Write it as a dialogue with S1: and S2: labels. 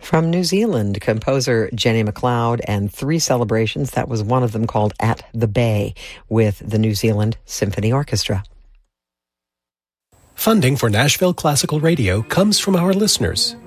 S1: From New Zealand, composer Jenny MacLeod and three celebrations. That was one of them, called At the Bay, with the New Zealand Symphony Orchestra.
S2: Funding for Nashville Classical Radio comes from our listeners